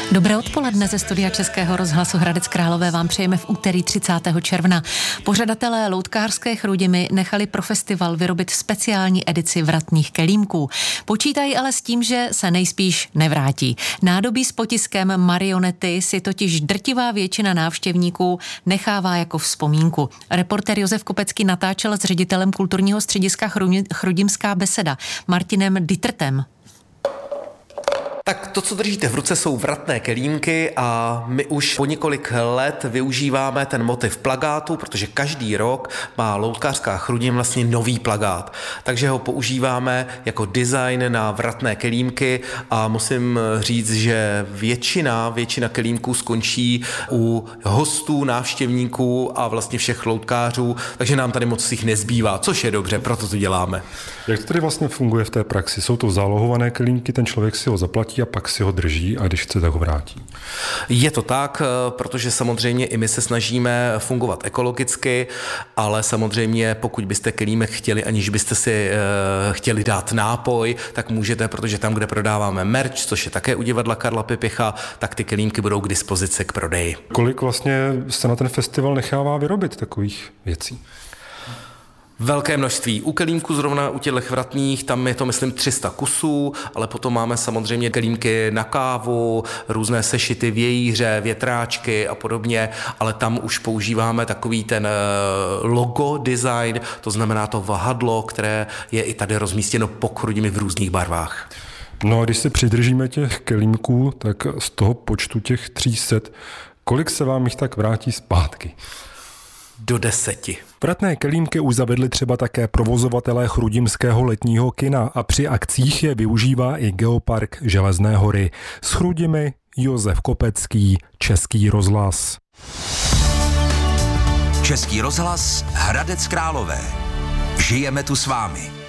Dobré odpoledne ze studia Českého rozhlasu Hradec Králové vám přejeme v úterý 30. června. Pořadatelé loutkářské Chrudimi nechali pro festival vyrobit speciální edici vratných kelímků. Počítají ale s tím, že se nejspíš nevrátí. Nádobí s potiskem marionety si totiž drtivá většina návštěvníků nechává jako vzpomínku. Reportér Josef Kopecký natáčel s ředitelem kulturního střediska Chrudimská beseda Martinem Dittrtem. Tak to, co držíte v ruce, jsou vratné kelímky a my už po několik let využíváme ten motiv plagátu, protože každý rok má loutkářská Chrudim vlastně nový plagát. Takže ho používáme jako design na vratné kelímky a musím říct, že většina kelímků skončí u hostů, návštěvníků a vlastně všech loutkářů, takže nám tady moc jich nezbývá, což je dobře, proto to děláme. Jak to tady vlastně funguje v té praxi? Jsou to zálohované kelímky, ten člověk si ho zaplatí a pak si ho drží a když chce, tak ho vrátí. Je to tak, protože samozřejmě i my se snažíme fungovat ekologicky, ale samozřejmě pokud byste kelímek chtěli, aniž byste si chtěli dát nápoj, tak můžete, protože tam, kde prodáváme merch, což je také u divadla Karla Pipicha, tak ty kelímky budou k dispozici k prodeji. Kolik vlastně se na ten festival nechává vyrobit takových věcí? Velké množství. U kelímku zrovna u těch vratných, tam je to myslím 300 kusů, ale potom máme samozřejmě kelímky na kávu, různé sešity, vějíře, větráčky a podobně, ale tam už používáme takový ten logo design, to znamená to vahadlo, které je i tady rozmístěno po Chrudimi v různých barvách. No a když se přidržíme těch kelímků, tak z toho počtu těch 300, kolik se vám jich tak vrátí zpátky? Do 10. Vratné kelímky už zavedli třeba také provozovatelé Chrudimského letního kina a při akcích je využívá i Geopark Železné hory. S Chrudimi Josef Kopecký, Český rozhlas. Český rozhlas Hradec Králové. Žijeme tu s vámi.